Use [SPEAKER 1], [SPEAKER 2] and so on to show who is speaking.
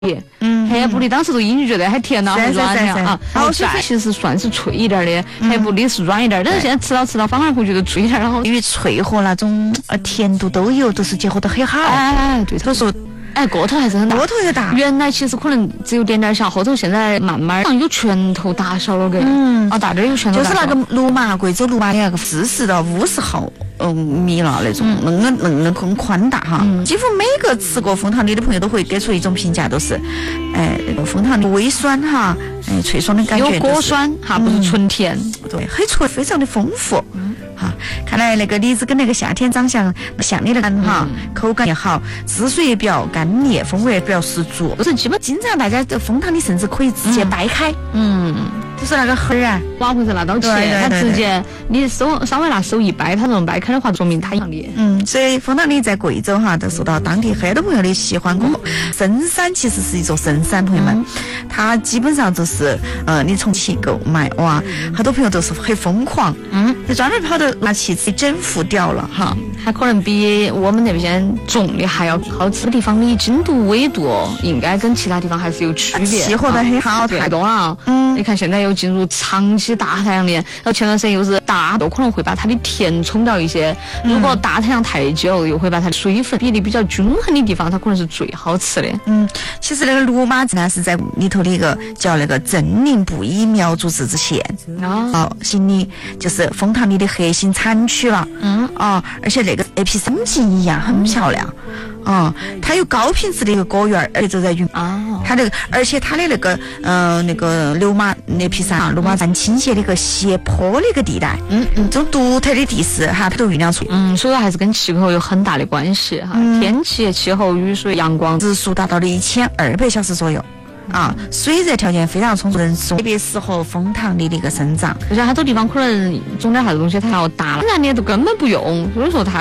[SPEAKER 1] 黑布的当时都已经觉得还甜了，还软了啊。然后其实算是脆一点的，黑布的是软一点，但是现在吃到反而会觉得脆一点，然后
[SPEAKER 2] 因为脆和那种甜度都有，都是结合得很好。
[SPEAKER 1] 对，
[SPEAKER 2] 所以说。
[SPEAKER 1] 个头还是很大，
[SPEAKER 2] 个头也大。
[SPEAKER 1] 原来其实可能只有点小，后头现在慢慢有拳头大小了，大点有拳头大小。
[SPEAKER 2] 就是那个鲈麻，贵州鲈麻的那个40到50毫米了那种，那个很宽大哈。几乎每个吃过枫糖梨的朋友都会给出一种评价，都是，那个枫糖梨微酸哈，脆爽的感觉，
[SPEAKER 1] 有果酸哈，不是纯甜，
[SPEAKER 2] 对，很脆，非常的丰富。看来那个梨子跟那个夏天长相像的哈，口感也好，汁水也比较干裂，风味也比较十足。就是基本经常大家的枫糖梨甚至可以直接掰开，就是那个核啊，
[SPEAKER 1] 挖回去拿刀切，它直接你稍微拿手一掰，它这种掰开的话，说明它硬裂。
[SPEAKER 2] 所以枫糖梨在贵州哈都受到当地很多朋友的喜欢。深山其实是一座深山，朋友们，它基本上就是你从起购买哇，好多朋友都是很疯狂，就专门跑到拿起自己整副掉了哈，
[SPEAKER 1] 还可能比我们那边种的还要好吃。地方的经度纬度应该跟其他地方还是有区别，
[SPEAKER 2] 气候的很好，
[SPEAKER 1] 太多了。你看现在又进入长期大太阳年，然后前段时间又是大，都可能会把它的甜冲掉一些。如果大太阳太久，又会把它的水分比例比较均衡的地方，它可能是最好吃的。
[SPEAKER 2] 其实那个鲈麻呢是在里头的一个叫那个镇宁布依苗族自治县心里就是枫糖梨的核心产区了。而且那批山景一样很漂亮。它有高品质的一个果园，而且就在云它那个，而且它的那个鲈麻那批山，鲈麻山倾斜的一个斜坡的一个地带，这种独特的地势哈，它都酝酿出。
[SPEAKER 1] 所以还是跟气候有很大的关系哈，天气、气候、雨水、阳光，
[SPEAKER 2] 时速达到了1200小时左右。水热条件非常充足，特别适合枫糖梨的一个生长。
[SPEAKER 1] 而且很多地方可能种点啥子东西它要大了，自然的都根本不用，所以说它